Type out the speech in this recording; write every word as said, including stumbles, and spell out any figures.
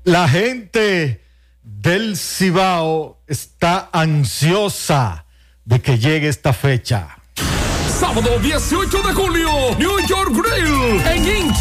La gente del Cibao está ansiosa de que llegue esta fecha. Sábado dieciocho de julio, New York Grill en Inch